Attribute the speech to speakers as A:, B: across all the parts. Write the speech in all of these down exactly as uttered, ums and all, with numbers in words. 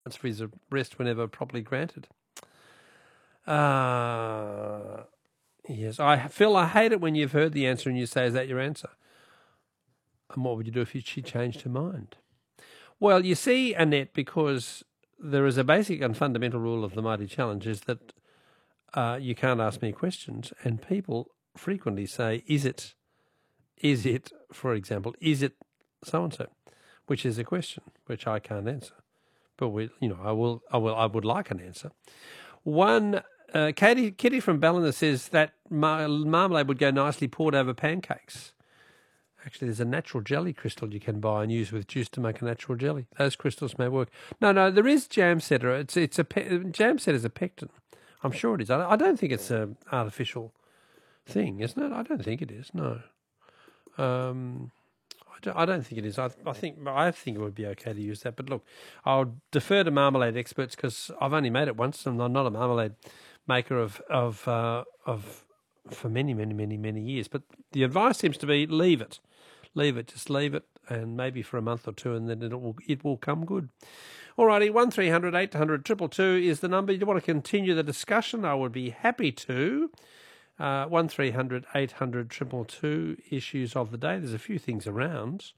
A: for his arrest were never properly granted. Uh, yes, I Phil, I hate it when you've heard the answer and you say, is that your answer? And what would you do if she changed her mind? Well, you see, Annette, because there is a basic and fundamental rule of the Mighty Challenge is that uh, you can't ask me questions, and people frequently say, is it, is it, for example, is it so-and-so, which is a question which I can't answer. But we, you know, I will, I will, I would like an answer. One, uh, Katie, Kitty from Ballina says that mar- marmalade would go nicely poured over pancakes. Actually, there's a natural jelly crystal you can buy and use with juice to make a natural jelly. Those crystals may work. No, no, there is jam setter. It's it's a pe- jam setter is a pectin. I'm sure it is. I, I don't think it's an artificial thing, isn't it? I don't think it is. No, um, I don't, I don't think it is. I, I think I think it would be okay to use that. But look, I'll defer to marmalade experts because I've only made it once, and I'm not a marmalade maker of of uh, of for many, many, many, many years. But the advice seems to be leave it. Leave it, just leave it, and maybe for a month or two, and then it will it will come good. All righty, one three hundred eight hundred two two two is the number. You want to continue the discussion? I would be happy to. Uh, one three hundred eight hundred two two two issues of the day. There's a few things around.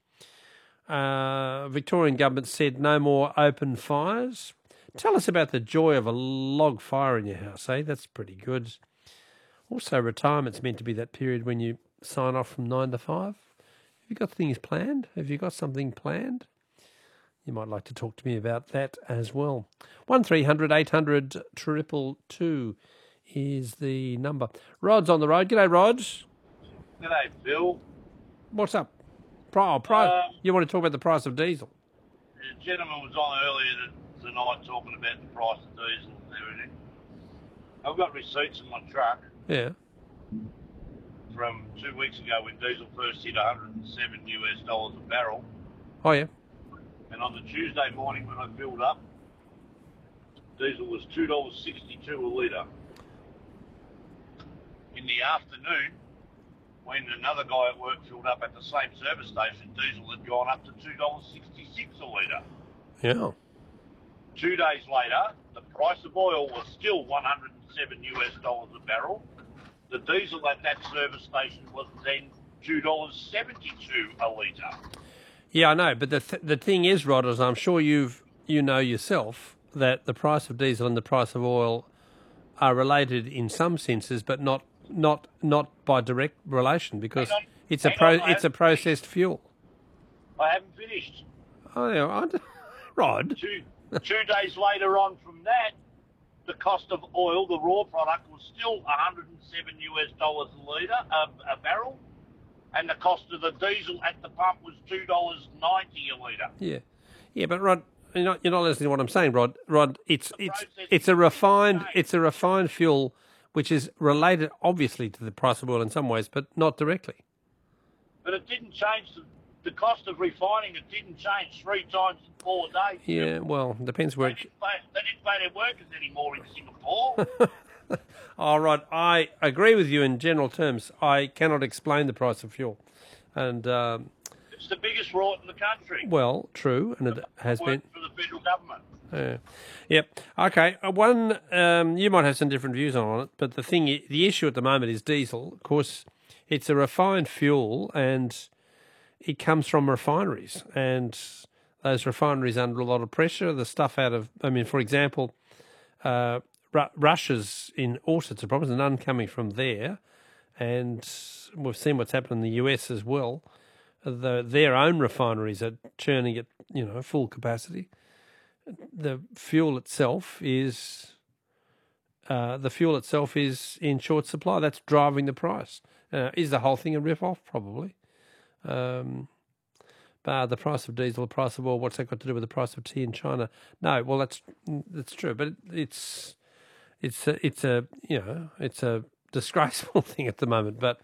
A: Uh, Victorian government said no more open fires. Tell us about the joy of a log fire in your house, eh? That's pretty good. Also, retirement's meant to be that period when you sign off from nine to five. Have you got things planned? Have you got something planned? You might like to talk to me about that as well. one three hundred eight hundred two two two is the number. Rod's on the road. G'day, Rod.
B: G'day, Phil.
A: What's up? Pri- pri-
B: Um,
A: you want to talk about the price of diesel?
B: The gentleman was on earlier tonight talking about the price of diesel and everything. I've got receipts in my truck
A: Yeah.
B: from two weeks ago when diesel first hit one hundred seven U S dollars a barrel.
A: Oh, yeah.
B: And on the Tuesday morning when I filled up, diesel was two dollars sixty-two a litre. In the afternoon, when another guy at work filled up at the same service station, diesel had gone up to two dollars sixty-six a litre.
A: Yeah.
B: Two days later, the price of oil was still one hundred seven U S dollars a barrel. The diesel at that service station was then two dollars seventy-two a litre.
A: Yeah, I know, but the th- the thing is, Rod, as I'm sure you've you know yourself, that the price of diesel and the price of oil are related in some senses, but not not not by direct relation because
B: Hang on,
A: it's a
B: hang
A: pro
B: on, I
A: it's a
B: haven't
A: processed fuel.
B: I haven't finished.
A: Oh, yeah, I d- Rod.
B: Two, two days later on from that, the cost of oil, the raw product, was still one hundred seven U S dollars a litre, a, a barrel, and the cost of the diesel at the pump was two dollars ninety a litre.
A: Yeah, yeah, but Rod, you're not you're not listening to what I'm saying, Rod. Rod, it's
B: The
A: it's
B: process
A: it's a
B: is
A: refined
B: the same.
A: it's a refined fuel which is related obviously to the price of oil in some ways, but not directly.
B: But it didn't change the, the cost of refining. It didn't change three times in four days.
A: Yeah, well, depends where.
B: They
A: It,
B: didn't pay, they didn't pay their workers anymore in Singapore.
A: oh, Rod, I agree with you in general terms. I cannot explain the price of fuel, and um,
B: It's the biggest rot in the country.
A: well, true, and it has
B: Work
A: been.
B: for the federal government.
A: Yeah. Yep. Okay. Uh, One, um, you might have some different views on it, but the thing, i- the issue at the moment is diesel. Of course, it's a refined fuel, and it comes from refineries, and those refineries under a lot of pressure. The stuff out of, I mean, for example, uh, Ru- Russia's in all sorts of problems, and none coming from there, and we've seen what's happened in the U S as well. The, their own refineries are churning at you know full capacity. The fuel itself is uh, the fuel itself is in short supply. That's driving the price. Uh, is the whole thing a rip-off? Probably. Um, but the price of diesel, the price of oil, what's that got to do with the price of tea in China? No, well, that's that's true, but it, it's it's a, it's a you know it's a disgraceful thing at the moment. But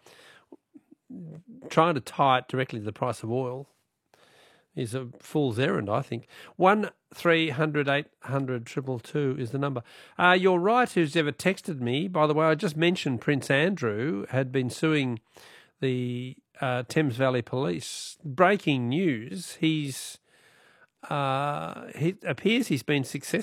A: trying to tie it directly to the price of oil is a fool's errand, I think. One three hundred eight hundred triple two is the number. Uh, you're right. Who's ever texted me? By the way, I just mentioned Prince Andrew had been suing the uh, Thames Valley Police. Breaking news: he's uh, it appears he's been successful.